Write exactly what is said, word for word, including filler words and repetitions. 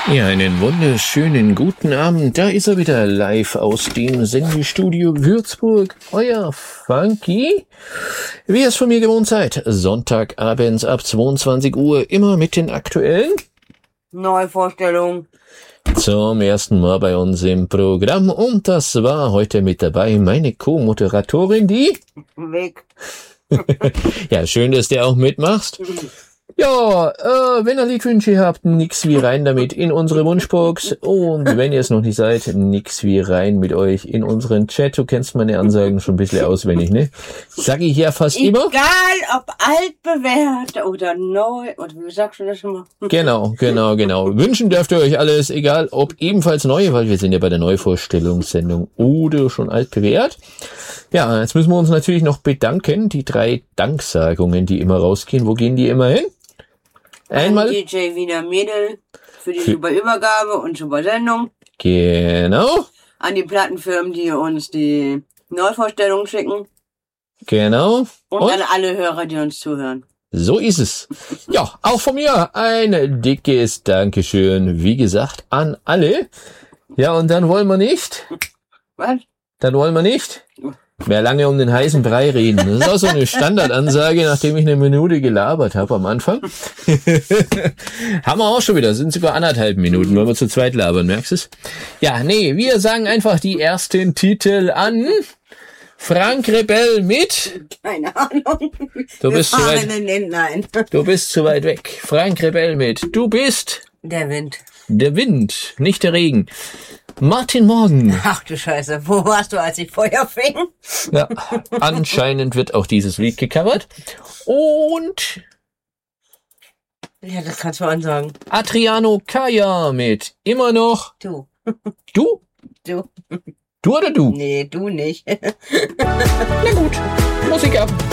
Ja, einen wunderschönen guten Abend. Da ist er wieder live aus dem Sendestudio Würzburg. Euer Funky. Wie ihr es von mir gewohnt seid, Sonntagabends ab zweiundzwanzig Uhr, immer mit den aktuellen Neuvorstellungen zum ersten Mal bei uns im Programm. Und das war heute mit dabei meine Co-Moderatorin, die weg. Ja, schön, dass du auch mitmachst. Ja, äh, wenn ihr Liedwünsche habt, nix wie rein damit in unsere Wunschbox. Und wenn ihr es noch nicht seid, nix wie rein mit euch in unseren Chat. Du kennst meine Ansagen schon ein bisschen auswendig, ne? Sag ich ja fast immer. Egal, ob altbewährt oder neu, oder wie sagst du das schon mal? Genau, genau, genau. Wünschen dürft ihr euch alles, egal ob ebenfalls neu, weil wir sind ja bei der Neuvorstellungssendung oder schon altbewährt. Ja, jetzt müssen wir uns natürlich noch bedanken. Die drei Danksagungen, die immer rausgehen. Wo gehen die immer hin? Einmal D J Wiener Mädel für die super Übergabe und super Sendung. Genau. An die Plattenfirmen, die uns die Neuvorstellungen schicken. Genau. Und, und an alle Hörer, die uns zuhören. So ist es. Ja, auch von mir ein dickes Dankeschön, wie gesagt, an alle. Ja, und dann wollen wir nicht. Was? Dann wollen wir nicht mehr lange um den heißen Brei reden. Das ist auch so eine Standardansage, nachdem ich eine Minute gelabert habe am Anfang. Haben wir auch schon wieder, sind sogar anderthalb Minuten, weil wir zu zweit labern, merkst du es? Ja, nee, wir sagen einfach die ersten Titel an. Frank Rebell mit... Keine Ahnung. Du bist zu weit, Nein. du bist zu weit weg. Frank Rebell mit Du bist... Der Wind. Der Wind, nicht der Regen. Martin Morgen. Ach du Scheiße, wo warst du, als ich Feuer fing? Ja, anscheinend wird auch dieses Lied gecovert. Und... Ja, das kannst du ansagen. Adriano Kaya mit Immer noch... Du. Du? Du. Du oder du? Nee, du nicht. Na gut, Musik ab.